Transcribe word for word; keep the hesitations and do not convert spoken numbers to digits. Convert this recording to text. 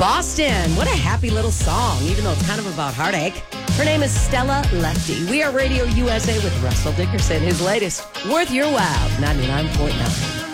Boston. What a happy little song, even though it's kind of about heartache. Her name is Stella Lefty. We are Radio U S A with Russell Dickerson. His latest, Worth Your Wow, ninety-nine point nine.